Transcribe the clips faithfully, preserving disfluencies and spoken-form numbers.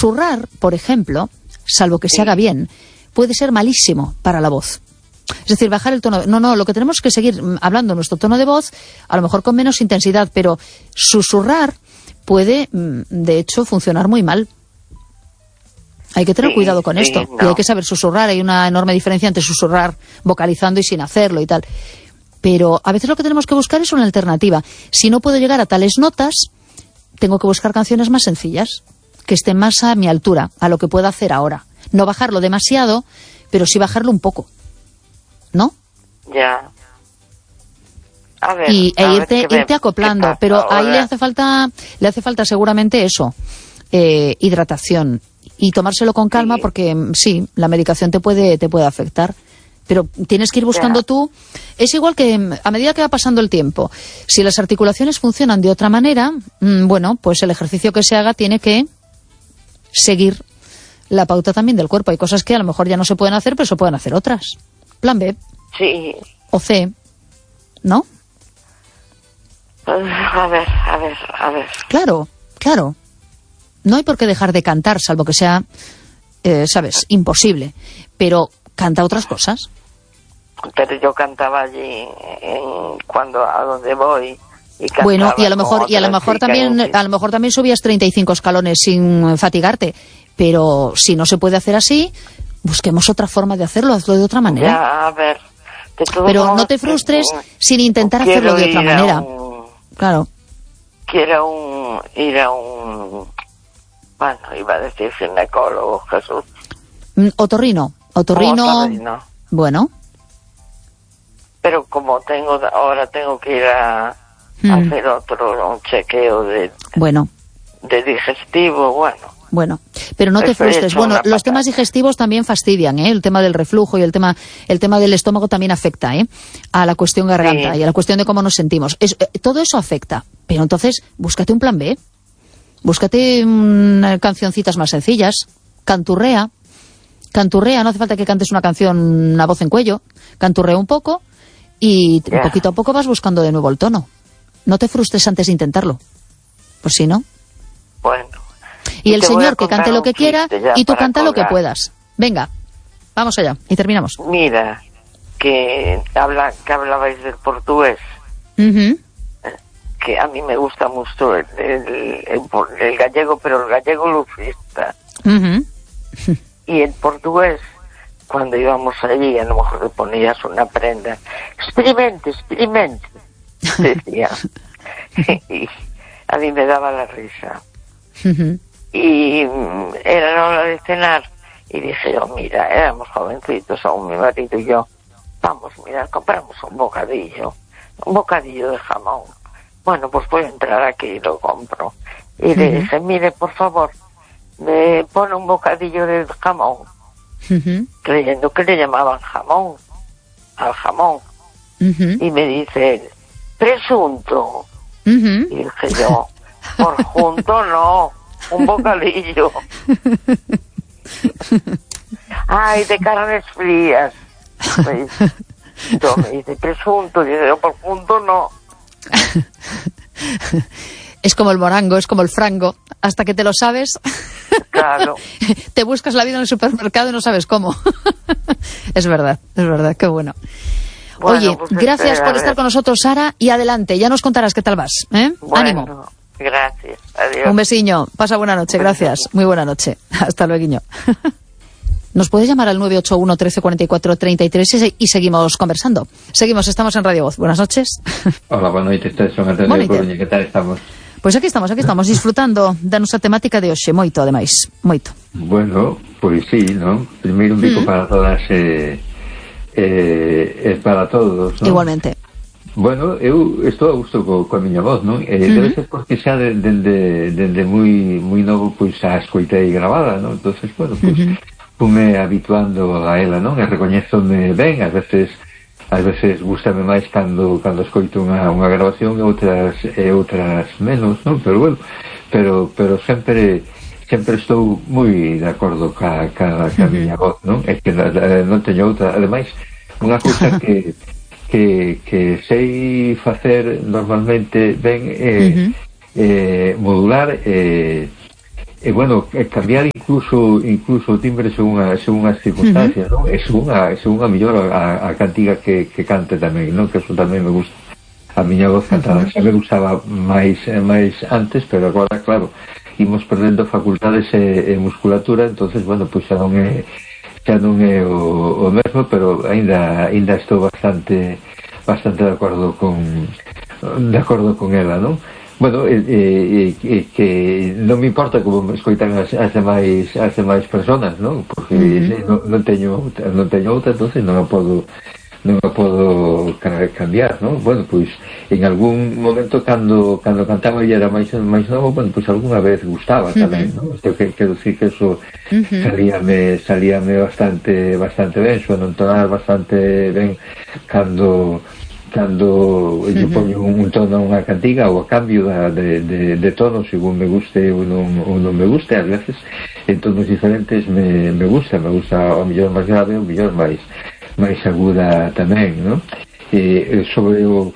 susurrar, por ejemplo, salvo que se haga bien, puede ser malísimo para la voz. Es decir, bajar el tono. No, no, lo que tenemos es que seguir hablando nuestro tono de voz, a lo mejor con menos intensidad, pero susurrar puede, de hecho, funcionar muy mal. Hay que tener sí, cuidado con sí, esto. No. Y hay que saber susurrar. Hay una enorme diferencia entre susurrar vocalizando y sin hacerlo y tal. Pero a veces lo que tenemos que buscar es una alternativa. Si no puedo llegar a tales notas, tengo que buscar canciones más sencillas, que estén más a mi altura, a lo que puedo hacer ahora. No bajarlo demasiado, pero sí bajarlo un poco. ¿No? Ya. A ver, y e a irte, ver irte acoplando, pero ahora. Ahí le hace falta, le hace falta seguramente eso, eh, hidratación y tomárselo con calma, sí. Porque sí, la medicación te puede, te puede afectar, pero tienes que ir buscando ya. Tú. Es igual que a medida que va pasando el tiempo, si las articulaciones funcionan de otra manera, mmm, bueno, pues el ejercicio que se haga tiene que seguir la pauta también del cuerpo. Hay cosas que a lo mejor ya no se pueden hacer, pero se pueden hacer otras. Plan B. Sí. O C. ¿No? A ver, a ver, a ver. Claro, claro. No hay por qué dejar de cantar, salvo que sea, eh, ¿sabes?, imposible. Pero canta otras cosas. Pero yo cantaba allí en, cuando a donde voy. Y bueno, y a lo mejor y a lo mejor también en... a lo mejor también subías treinta y cinco escalones sin fatigarte. Pero si no se puede hacer así, busquemos otra forma de hacerlo, hazlo de otra manera. Ya, a ver. Pero modos, no te frustres que, sin intentar hacerlo de otra manera. Un, claro. Quiero un, ir a un... Bueno, iba a decir ginecólogo, Jesús. Otorrino. Otorrino. Otorrino. Bueno. Pero como tengo ahora tengo que ir a, mm. a hacer otro un chequeo de... Bueno. De digestivo, bueno. Bueno, pero no te frustres. Bueno, los temas digestivos también fastidian, ¿eh? El tema del reflujo y el tema el tema del estómago también afecta, ¿eh? A la cuestión garganta sí. Y a la cuestión de cómo nos sentimos. Es, eh, todo eso afecta. Pero entonces, búscate un plan B. Búscate mmm, cancioncitas más sencillas. Canturrea. Canturrea, no hace falta que cantes una canción, una voz en cuello. Canturrea un poco y yeah. poquito a poco vas buscando de nuevo el tono. No te frustres antes de intentarlo. Pues si no. Bueno. Y, y el señor que cante lo que quiera y tú canta colgar. Lo que puedas. Venga, vamos allá y terminamos. Mira, que habla que hablabais del portugués, uh-huh. que a mí me gusta mucho el, el, el, el gallego, pero el gallego lufista. Uh-huh. Y el portugués, cuando íbamos allí, a lo mejor le ponías una prenda. Experimente, experimente, decía. Y a mí me daba la risa. Uh-huh. Y era la hora de cenar y dije yo, mira, éramos jovencitos aún mi marido y yo, vamos, mira, compramos un bocadillo un bocadillo de jamón. Bueno, pues voy a entrar aquí y lo compro. Y uh-huh. le dije, mire, por favor, me pone un bocadillo de jamón, uh-huh. creyendo que le llamaban jamón al jamón. Uh-huh. Y me dice él, presunto. Uh-huh. Y dije yo, por junto no, un bocadillo. Ay, de carnes frías. Me dice, yo me dice, presunto. Y yo, por junto no. Es como el morango, es como el frango. Hasta que te lo sabes, claro. Te buscas la vida en el supermercado y no sabes cómo. Es verdad, es verdad, qué bueno. Bueno, oye, pues gracias este, por estar con nosotros, Sara, y adelante, ya nos contarás qué tal vas, ¿eh? Bueno, ánimo. Gracias, adiós. Un besiño, pasa buena noche, gracias. Muy buena noche, hasta luego. Nos puedes llamar al nueve ocho uno, trece, cuarenta y cuatro, treinta y tres y seguimos conversando. Seguimos, estamos en Radio Voz. Buenas noches. Hola, boa noite, estes son Antonio de Coruña, que tal estamos? Pois aquí estamos, aquí estamos, disfrutando da nosa temática de hoxe, moito, ademais, moito. Bueno, pois sí, non? Primeiro un bico mm. para todas e eh, eh, para todos, non? Igualmente. Bueno, eu estou a gusto co, coa miña voz, non? Eh, mm-hmm. Debe ser porque xa dende de, de, de moi moi novo pois a escoitei grabada, non? Entonces, bueno, pois mm-hmm. fume habituando a ela, non? E recoñézome ben, ás veces ás veces gústame máis cando cando escoito unha unha grabación e outras e outras menos, non? Pero bueno, pero pero sempre sempre estou moi de acordo ca ca, ca miña voz, non? É que non teño outra, ademais, unha cousa que que que sei facer normalmente ben é uh-huh. eh, modular e e bueno, cambiar incluso incluso o timbre según, a, según as circunstancias, uh-huh. non? E según a, según a mellor a, a cantiga que, que cante tamén, non? Que eso tamén me gusta. A miña voz cantada, uh-huh. xa me gustaba máis máis antes, pero agora, claro, imos perdendo facultades e, e musculatura, entonces, bueno, pois xa non é xa non é o, o mesmo, pero aínda aínda estou bastante bastante de acordo con de acordo con ela, non? Bueno, e, e, e que non me importa como me escoitan as, as demais as demais personas, non? Porque uh-huh. non, non teño non teño outra, entonces non a podo non a podo cambiar, non? Bueno, pois en algún momento cando cando cantaba e era máis máis novo, bueno, pois algunha vez gustaba tamén, uh-huh. non? Isto que quero dicir que eso uh-huh. salíame salíame bastante bastante ben, sueno entonar bastante ben cando cando eu uh-huh. poño un tono a unha cantiga ou a cambio da, de, de, de tono según me guste ou non, ou non me guste, ás veces en tonos diferentes me, me gusta, me gusta o mellor máis grave ou mellor máis máis aguda tamén, non? E sobre o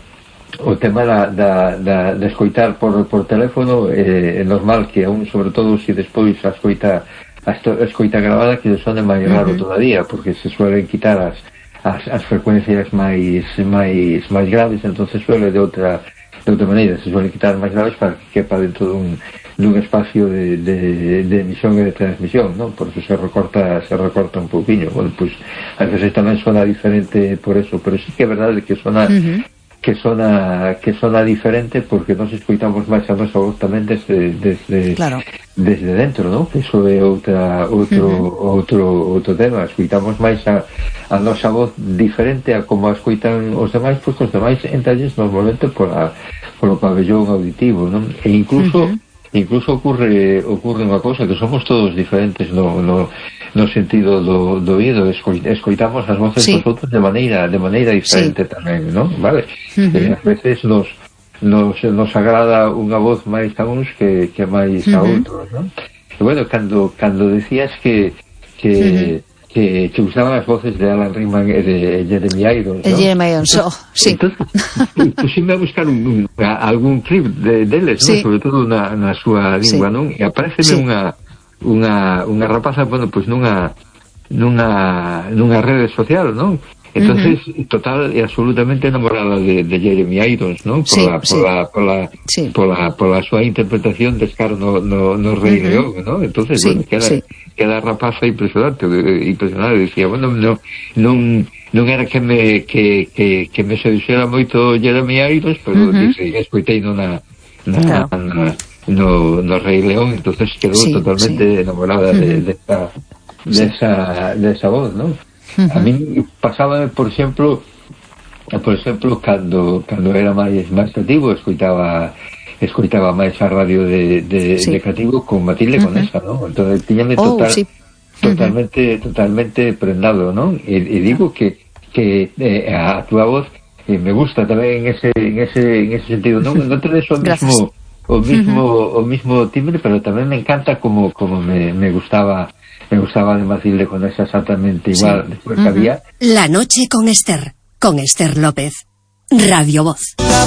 o tema da, da, da, de escoitar por, por teléfono é, é normal que aún, sobre todo se despois a escoita a escoita grabada que sone máis raro uh-huh. todavía, porque se suelen quitar as As, as frecuencias máis máis máis graves, entonces suele de outra de outra maneira, se suele quitar máis graves para que quepa dentro dun, dun espacio de, de, de emisión e de transmisión, non? Por eso se recorta se recorta un pouquinho. Bueno, pois pues, a veces tamén sona diferente por eso, pero sí que é verdade que sona uh-huh. que sona que sona diferente porque nos escoitamos máis a nosa voz tamén desde desde claro. desde dentro, non? Que iso é outra outro uh-huh. outro outro tema, escoitamos máis a a nosa voz diferente a como a escoitan os demais, pois os demais entalles normalmente pola polo pabellón auditivo, non? E incluso uh-huh. incluso ocurre ocurre unha cousa, que somos todos diferentes no no no sentido do, do oído, escoitamos as voces sí. dos outros de maneira de maneira diferente sí. tamén, non? Vale? Uh-huh. E a veces nos nos nos agrada unha voz máis a uns que que máis uh-huh. a outros, non? E bueno, cando cando decías que que uh-huh. que te gustaban as voces de Alan Rickman e de Jeremy Irons, ¿no? Jeremy Irons, oh, sí. Entonces, pusime a buscar un, un, a, algún clip de deles, sí. ¿no? Sobre todo na, na súa lingua, sí. non? E apareceme sí. unha unha unha rapaza, bueno, pois pues nunha nunha nunha rede social, non? Entonces, uh-huh. total e absolutamente enamorada de, de Jeremy Irons, non? Por sí, la, sí. por la, por la, sí. por la, por la súa interpretación de Scar no, no, no Rei uh-huh. León, non? Entonces, sí, bueno, queda, sí. queda rapaza impresionante, impresionante, decía, bueno, no, non, non era que me, que, que, que me seduxera moito Jeremy Irons, pero uh-huh. dice, escoitei no na, na, claro. na, no, no Rei León, entonces quedou sí, totalmente sí. enamorada uh-huh. de, de, esa, de, sí. esa, de esa voz, non? Uh-huh. A mí pasaba, por exemplo, por exemplo, cando cando era máis máis cativo, escoitaba escoitaba máis a radio de, de, sí. de cativo con Matilde uh-huh. Conesa, non? Entón, tiñame total, oh, sí. totalmente uh-huh. totalmente prendado, non? E, e digo que que eh, a túa voz eh, me gusta tamén en ese en ese en ese sentido, non non tedes o mismo o mismo uh-huh. o mismo timbre, pero tamén me encanta como como me me gustaba me gustaba de Matilde Conesa exactamente igual, sí. después uh-huh. había La noche con Esther, con Esther López, Radio Voz.